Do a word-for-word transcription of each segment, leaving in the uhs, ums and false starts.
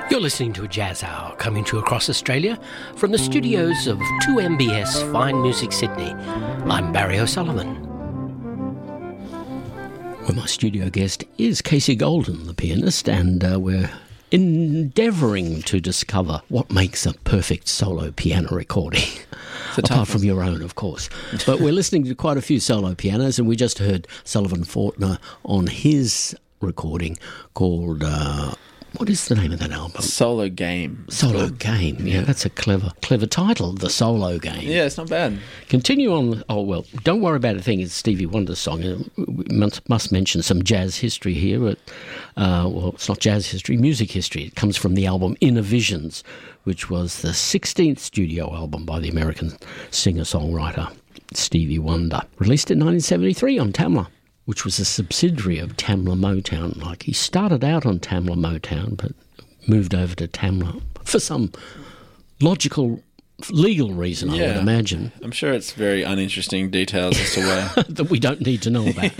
You're listening to a Jazz Hour coming to you across Australia from the studios of two M B S Fine Music Sydney. I'm Barry O'Sullivan. Well, my studio guest is Casey Golden, the pianist, and uh, we're endeavouring to discover what makes a perfect solo piano recording. Apart from your own, of course. But we're listening to quite a few solo pianos, and we just heard Sullivan Fortner on his recording called... Uh, What is the name of that album? Solo Game. Solo Game, yeah, that's a clever clever title, The Solo Game. Yeah, it's not bad. Continue on, oh well, Don't Worry About a Thing is Stevie Wonder's song. We must, must mention some jazz history here, but, uh, well, it's not jazz history, music history. It comes from the album Inner Visions, which was the sixteenth studio album by the American singer-songwriter Stevie Wonder, released in nineteen seventy-three on Tamla, which was a subsidiary of Tamla Motown. Like, he started out on Tamla Motown, but moved over to Tamla for some logical, legal reason, yeah, I would imagine. I'm sure it's very uninteresting details as to why. that we don't need to know about.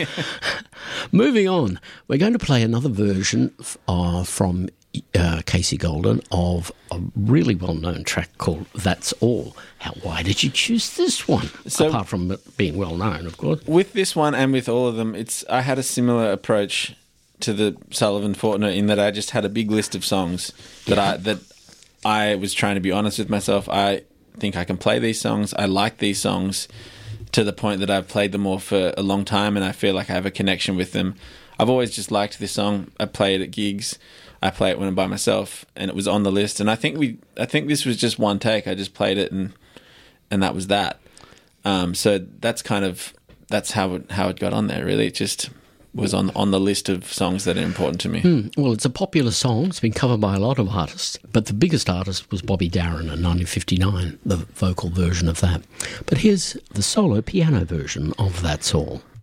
Moving on, we're going to play another version uh, from uh, Casey Golden of a really well-known track called That's All. How, why did you choose this one? So, apart from it being well-known, of course. With this one and with all of them, it's I had a similar approach to the Sullivan Fortner in that I just had a big list of songs that yeah. I that I was trying to be honest with myself. I think I can play these songs. I like these songs to the point that I've played them all for a long time and I feel like I have a connection with them. I've always just liked this song. I play it at gigs. I play it when I'm by myself, and it was on the list. And I think we, I think this was just one take. I just played it, and and that was that. Um, so that's kind of that's how it how it got on there. Really, it just was on on the list of songs that are important to me. Mm, well, it's a popular song. It's been covered by a lot of artists, but the biggest artist was Bobby Darin in nineteen fifty-nine, the vocal version of that. But here's the solo piano version of That's All.